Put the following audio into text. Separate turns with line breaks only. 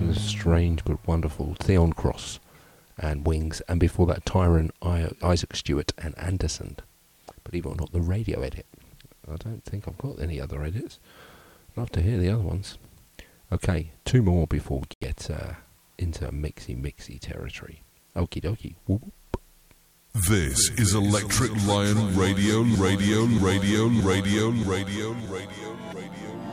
from the strange but wonderful Theon Cross and Wings, and before that Tyrone, Isaac Stewart and Anderson. Believe it or not, the radio edit. I don't think I've got any other edits. I'd love to hear the other ones. Okay, 2 more before we get into mixy territory. Okie dokie. Whoop.
This is Electric Lion Radio.